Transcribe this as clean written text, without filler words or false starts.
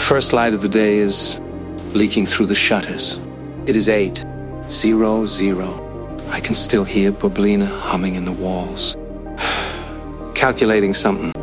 first light of the day is leaking through the shutters. It is 8:00. I can still hear Bublina humming in the walls. Calculating something.